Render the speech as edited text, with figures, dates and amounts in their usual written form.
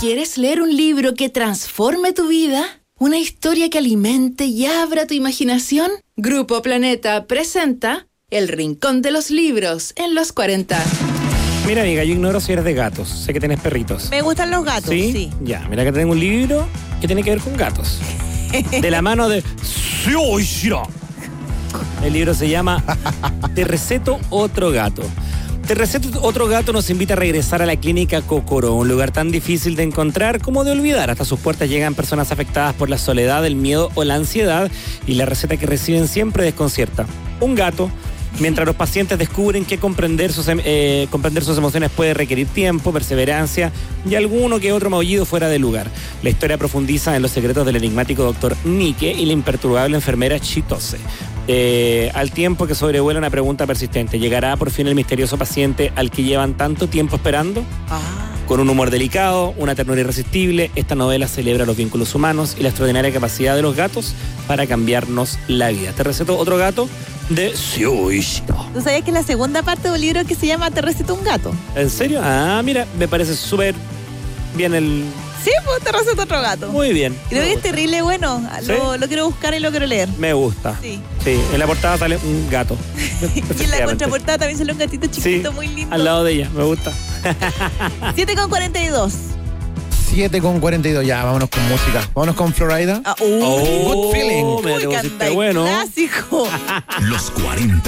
¿Quieres leer un libro que transforme tu vida? ¿Una historia que alimente y abra tu imaginación? Grupo Planeta presenta El Rincón de los Libros en los 40. Mira, amiga, yo ignoro si eres de gatos. Sé que tenés perritos. Me gustan los gatos, sí. Ya, mira que tengo un libro que tiene que ver con gatos. De la mano de Sioishira. El libro se llama Te receto otro gato. Te receto otro gato nos invita a regresar a la clínica Kokoro, un lugar tan difícil de encontrar como de olvidar. Hasta sus puertas llegan personas afectadas por la soledad, el miedo o la ansiedad, y la receta que reciben siempre desconcierta. Un gato. Mientras los pacientes descubren que comprender sus emociones puede requerir tiempo, perseverancia y alguno que otro maullido fuera de lugar. La historia profundiza en los secretos del enigmático doctor Nike y la imperturbable enfermera Chitose. Al tiempo que sobrevuela una pregunta persistente: ¿llegará por fin el misterioso paciente al que llevan tanto tiempo esperando? Con un humor delicado, una ternura irresistible, esta novela celebra los vínculos humanos y la extraordinaria capacidad de los gatos para cambiarnos la vida. Te receto otro gato de Sioishiro. ¿Tú sabías que es la segunda parte de un libro que se llama Te receto un gato? ¿En serio? Ah, mira, me parece súper bien el... Sí, pues Te receto otro gato. Muy bien. Creo que es terrible bueno. ¿Sí? Lo quiero buscar y lo quiero leer. Me gusta. Sí. Sí, en la portada sale un gato. Y en la contraportada también sale un gatito chiquito, sí, muy lindo. Al lado de ella, me gusta. 7:42. 7:42, ya, vámonos con música. Vámonos con Florida. Good feeling. Uy, canta bueno. Clásico. Los 40.